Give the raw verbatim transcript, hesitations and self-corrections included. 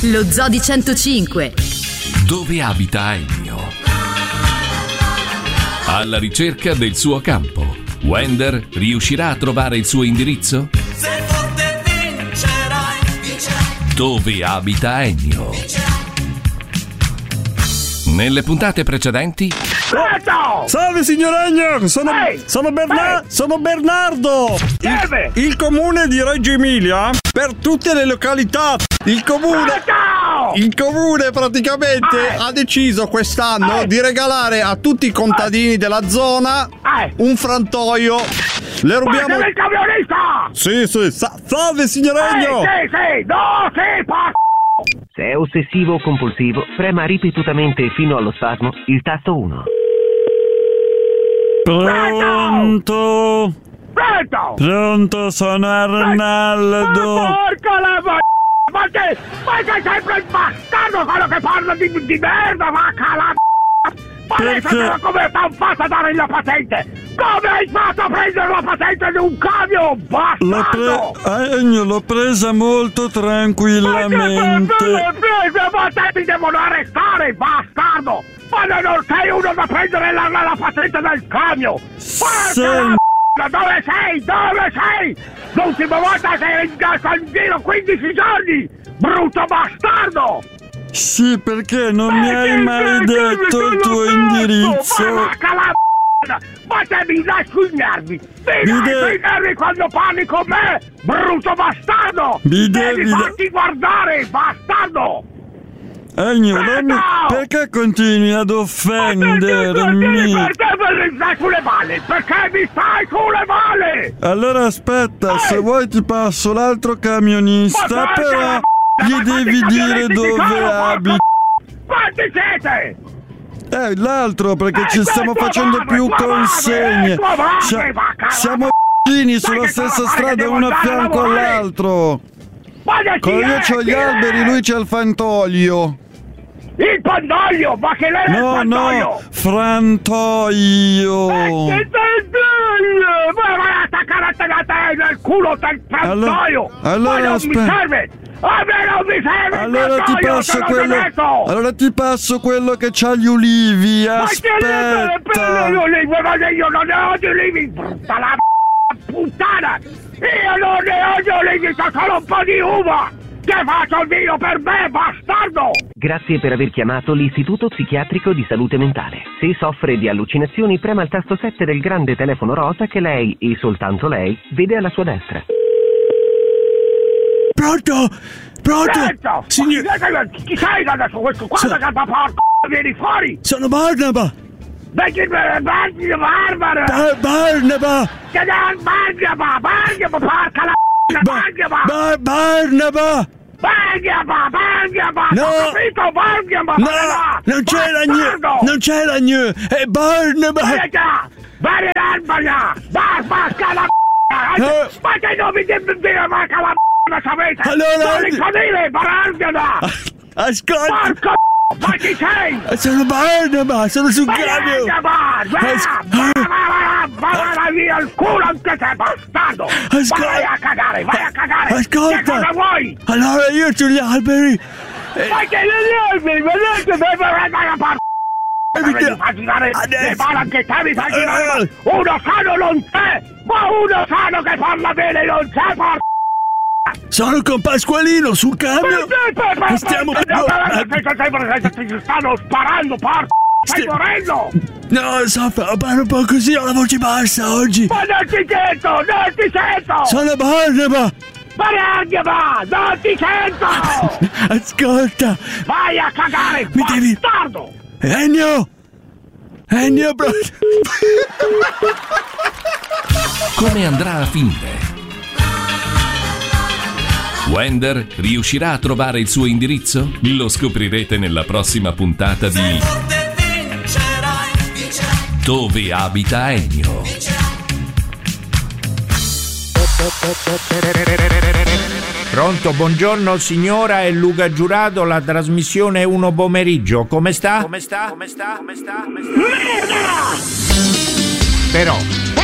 Lo Zoo di centocinque. Dove abita Ennio? Alla ricerca del suo campo. Wender riuscirà a trovare il suo indirizzo? Se forte vincerai, vincerai. Dove abita Ennio? Nelle puntate precedenti. Salve signor Ennio, sono, Ehi! sono, Berna- Ehi! sono Bernardo. Salve! Il, il comune di Reggio Emilia, per tutte le località, il comune, il comune praticamente Ehi! ha deciso quest'anno Ehi! di regalare a tutti i contadini della zona Ehi! un frantoio. Le rubiamo. Guarda il camionista! Sì, sì, sa- salve signor Ennio. Ehi, sì, sì, no, sì, pa... Se è ossessivo o compulsivo, prema ripetutamente fino allo spasmo il tasto uno. Pronto? Pronto! Pronto, sono Arnaldo. Ma porca la v***a! Ma che... Ma che sempre il bastardo quello che parla di, di merda, vacca la v***a! Ma lei Perché? sapeva come t'han fatto a dare la patente? Come hai fatto a prendere la patente di un camion, L'ho bastardo? pre- Ennio, l'ho presa molto Ma che tranquillamente. prese, ma te ti devono arrestare, bastardo! Ma non sei uno da prendere la, la, la patente del camion! Sì. Porca la dove sei? Dove sei? L'ultima volta sei in casa in giro quindici giorni! Brutto bastardo! Sì, perché non mi hai Perché mai sei detto il quello tuo pezzo? indirizzo. Ma vacca la m***a! Ma te mi dai sui nervi! Mi Mi dai de- sui nervi quando parli con me! Brutto bastardo! Mi de- Devi mi de- farti guardare, bastardo! Ennio, non mi- No! perché continui ad offendermi? Perché mi stai sulle balle? Perché mi stai sulle balle? Allora aspetta, se Ehi! vuoi ti passo l'altro camionista, Ma porca però la gli ma quanti devi dire camionetti dove ci sono, porca abiti. Quanti siete? Eh, l'altro, perché Eh, ci stiamo tua facendo madre, più tua madre, consegne. eh, tua madre, Sia- vacca la siamo m***a. vicini sulla Dai che te la stessa fai che strada, devo uno a andare a fianco lavorare. all'altro. Ma che Con chi io è? c'ho gli Chi è? alberi, lui c'ha il fantoio. Il pandoglio, ma che lei è il No, pandoglio? no, frantoio. Eh, che pandoglio? Ma vai a attaccare a te da te nel culo del frantoio! allora Ma non aspetta. mi serve! A me non mi serve il Allora ti frantoio, passo te l'ho quello. detto! Allora ti passo quello che c'ha gli ulivi. Ma che le Aspetta. gli ulivi? Ma io non ne ho di ulivi, brutta la m***a puttana! Io non ne ho di ulivi, c'ho solo un po' di uva! Che faccio il vino per me, bastardo! Grazie per aver chiamato l'Istituto Psichiatrico di Salute Mentale. Se soffre di allucinazioni, prema il tasto sette del grande telefono rosa che lei, e soltanto lei, vede alla sua destra. Pronto? Pronto? Sento! Signor... Ma chi sei adesso questo? Guarda che da porco vieni fuori! Sono Barnaba. Vedi, Barnaba, Barbara! Bar- Barnaba. Che da Barnaba, Barnaba, porca la m***a, Barnaba! Bar- Barnaba. Barnaba, Barnaba! No! Ho capito, Barnaba! No, non c'è l'agno. Non c'è l'agno. È Barnaba. Barnaba! Barnaba! Barnaba, la No. m***a! Ma che non mi devi dire, ma che la m***a sapete? Allora- Non li fa dire, Barnaba! Ascolta. Porco ma chi sei? Sono Barnaba. Sono sul camion. Barnaba! Va, va, va, va, va via il culo anche te, bastardo! Ascolta. Vai a cagare, vai a cagare! Ascolta. Che cosa vuoi? Allora io sugli alberi. Ma che gli alberi, vedete, deve andare a par... Evita- Mi fa girare Adesso- le balle anche te, mi fa girare... Eh. Uno sano non c'è! Ma uno sano che parla bene non c'è, porco! Sono con Pasqualino sul camion. E stiamo... Ti stanno sparando, porco! Stai Sti- morendo! No, so, parlo un po' così, ho la voce bassa oggi. Ma non ti sento, non ti sento! Sono Barnaba. Barnaba, non ti sento! Ascolta. Vai a cagare, Mi devi- bastardo! Ennio. Ennio, bro. Come andrà a finire? Wender riuscirà a trovare il suo indirizzo? Lo scoprirete nella prossima puntata Se di forte vincerai, vincerai, Dove abita Ennio? vincerai. Pronto, buongiorno signora, è Luca Giurato, la trasmissione Uno Pomeriggio. Come sta? Come sta? Come sta? Come sta? Come sta? Però